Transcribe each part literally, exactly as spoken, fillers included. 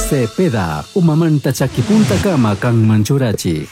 Cepeda, umamanta chakipunta kama kang manchurachi.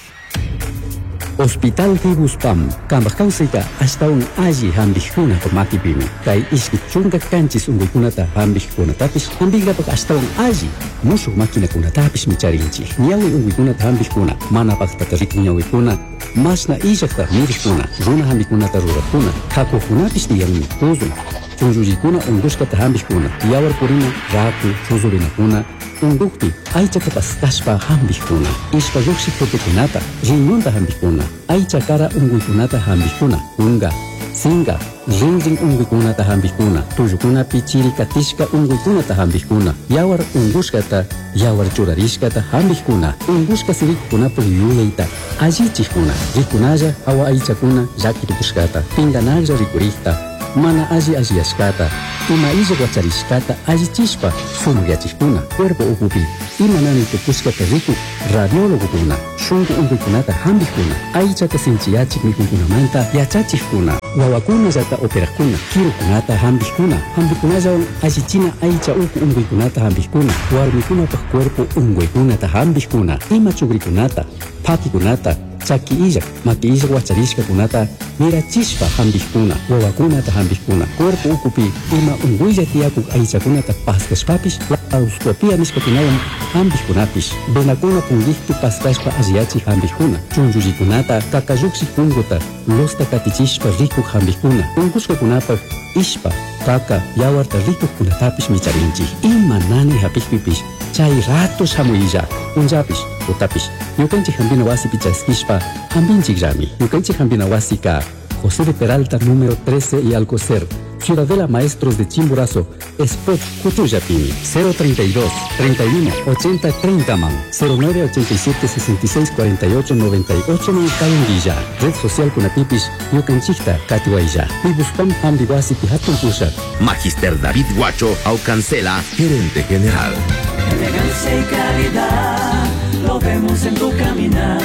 Hospital Tibuspam, kambak kausika hasta un aji hambihkuna por makipimi. Kai iski chunga kanchis unguikunata hambihkuna tapis, hambiga pak hasta un aji. Musu makina kuna tapis micharinchi. Niawi unguikunata hambihkuna, mana pak tatariku niawikuna. Masna ijakta mirikuna, runa hambikunata rurakuna. Kaku kunapis diyami tuzun. Chunjujikuna unguskata hambihkuna. Yawar purina, raku, chuzurinakuna. Undukti, aichata paskashpa hambihkuna. Ishpa yuksi kutukunata, rinunda hambihkuna. Aichakara unguikunata hambihkuna. Unga, singa, rinring unguikunata hambihkuna. Tuyukuna pichiri katishka unguikunata hambihkuna. Yawar unguskata, yawar churarishkata hambihkuna. Unguska sirikuna puyuyaita. Ajichikuna, rikunaya awa aichakuna yakitukuskata. Pinganaja rikurikta. Mana aji ajiashkata, ima ija guacharishkata aji chispa, sumugiachikuna, cuerpo ukupi, ima nani tupuskata riku, radiólogo kuna, shungu unguikunata hambikuna, aichata sinchiachik mikunkuna manta, yachachikuna, wawakuna zata operakuna, kirukunata hambikuna, hambikuna zaun ajichina aicha uku unguikunata hambikuna, warmikuna pa cuerpo unguikunata hambikuna, ima chugrikunata, pakikunata, chaki ijak, maki ijak wacharishka kunata, mira chispa hambihkuna, wawakunata hambihkuna, cuerpo ukupi, ima unguilla tiakuk aichakunata paskashpapis, lauscopia miskotinawan hambihkunapis, benakuna pungihtu paskashpa asiachi hambihkuna, chunjujikunata, kakayuksi kunguta, losta katichishpa rikuk hambihkuna, unguska kunapa, ishpa, kaka, yawarta rikuk kunatapis micharinchi, ima nani hapikpipis, chay ratos hamuilla, unjapis, utapis, yukanchik hambina wasi pichaskishpa, hambinchik rami, yukanchik hambina wasi ka, José de Peralta número trece y Alcocer, Ciudadela Maestros de Chimborazo, Spot Cutuyapini, cero treinta y dos, treinta y uno, ochenta, treinta man, cero nueve ochenta y siete, sesenta y seis, cuarenta y ocho, noventa y ocho man Calendilla, Red Social Kunatipis, Yucanchikta, Katiwailla, Pibuspam Hambiwasi Pihatun Pushat. Magister David Guacho, Aucancela, Gerente General. Elegancia y calidad, lo vemos en tu caminar.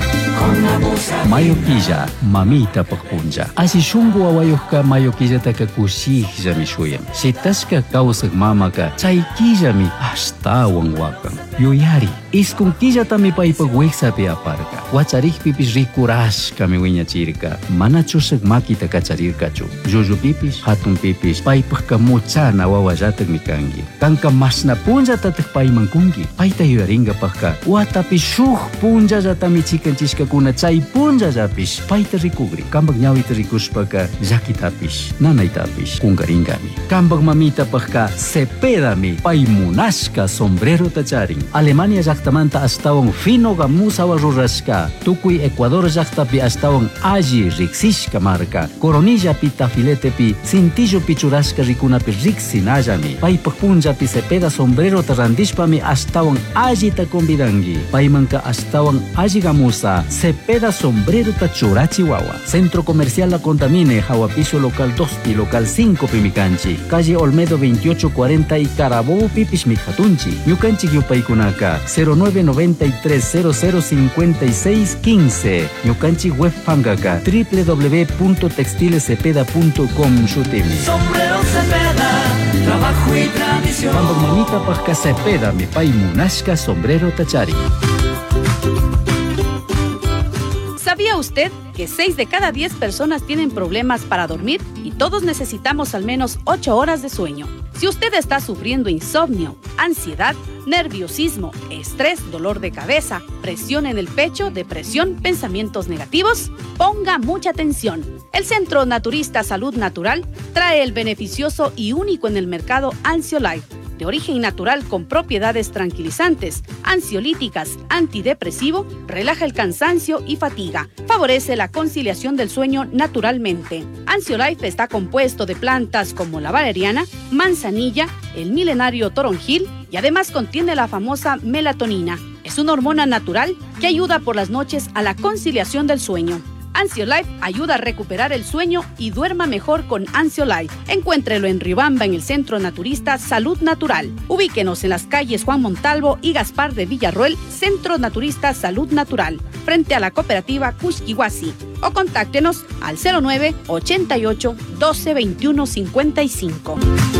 Mayoquilla, mamita pajpunja. Así shungu awayoka mayoquilla taka kushija mi shuyam. Si taska kausak mamaka, chayquilla mi hasta wangwakan. Yuyari, iskunquilla tami paipa wexapi aparka. Wacharik pipis rikurashka mi wiña chirka. Mana chusak makita kacharirkachu. Yuyu pipis, hatun pipis, paipaka muchana wawayatak mi kangi. Kanka masna punja tatak paiman kungi. Paita yuyaringa paka. Watapi shuh punja jatami chikanchishka kuna chay punja japis. Paita rikugri. Kambag nyawita rikushpaka yakitapish. Nanaitapish. Kungaringami. Kambag mamita paka Cepedami. Paimunashka sombrero tacharing. Alemania llaqtamanta astawan fino gamusawa rurashka. Tukuy Ecuador llaqtapi astawan alli riksishka marka. Coronilla pi tafiletepi cintillo pichurashka rikunapi riksinallami. Paypak punjapi Cepeda sombrero tarandishpami astawan alli ta convidangi. Paymanka astawan alli gamusa Cepeda sombrero ta churachi wawa. Centro Comercial La Contamine, Jahuapiso local dos y local cinco pimicanchi. Calle Olmedo veintiocho cuarenta y Carabobo pipis mijatunchi. Ñucanchi yupaykunaka cero nueve noventa y tres cero cero cincuenta y seis quince. Ñucanchi web fangaka w w w punto textilecepeda punto com shutimi. Sombrero Cepeda, trabajo y tradición. Cuando mamita pasca Cepeda mi pai munashka sombrero tachari. ¿Sabía usted que seis de cada diez personas tienen problemas para dormir y todos necesitamos al menos ocho horas de sueño? Si usted está sufriendo insomnio, ansiedad, nerviosismo, estrés, dolor de cabeza, presión en el pecho, depresión, pensamientos negativos, ponga mucha atención. El Centro Naturista Salud Natural trae el beneficioso y único en el mercado Ansiolife, de origen natural con propiedades tranquilizantes, ansiolíticas, antidepresivo, relaja el cansancio y fatiga, favorece la conciliación del sueño naturalmente. Ansiolife está compuesto de plantas como la valeriana, manzanilla, el milenario toronjil y además contiene la famosa melatonina. Es una hormona natural que ayuda por las noches a la conciliación del sueño. Ansiolife ayuda a recuperar el sueño y duerma mejor con Ansiolife. Encuéntrelo en Riobamba en el Centro Naturista Salud Natural. Ubíquenos en las calles Juan Montalvo y Gaspar de Villarroel, Centro Naturista Salud Natural, frente a la cooperativa Cuxquihuasi. O contáctenos al cero nueve ochenta y ocho doce veintiuno cincuenta y cinco.